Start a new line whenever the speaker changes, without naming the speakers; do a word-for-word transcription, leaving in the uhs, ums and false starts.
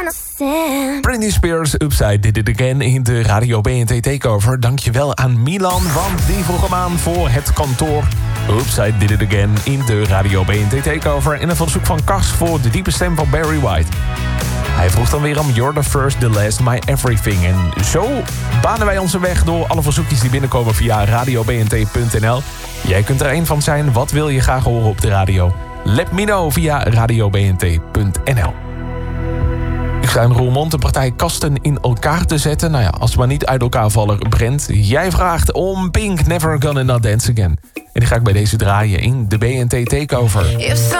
Britney Spears, Upside Did It Again in de Radio B N T Takeover. Dankjewel aan Milan, want die vroeg hem aan voor het kantoor. Upside Did It Again in de Radio B N T Takeover. En een verzoek van Cas voor de diepe stem van Barry White. Hij vroeg dan weer om You're the First, the Last, My Everything. En zo banen wij onze weg door alle verzoekjes die binnenkomen via radio b n t punt n l. Jij kunt er een van zijn. Wat wil je graag horen op de radio? Let me know via radio b n t punt n l. Ik sta in Roermond een partij kasten in elkaar te zetten. Nou ja, als ze maar niet uit elkaar vallen. Brent, jij vraagt om Pink, Never Gonna Not Dance Again. En die ga ik bij deze draaien in de B N T Takeover.